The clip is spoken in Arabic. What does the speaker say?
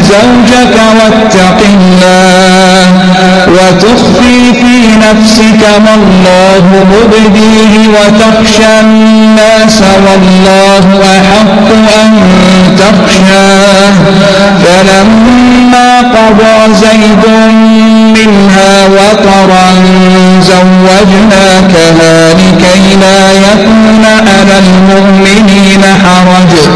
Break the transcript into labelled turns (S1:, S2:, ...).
S1: زوجك واتق الله وتخفي في نفسك ما الله مبديه وتخشى الناس والله أحق أن تخشاه فلما قضى زيد منها وطرا زوجناكها لكي لا يكون على المؤمنين حرج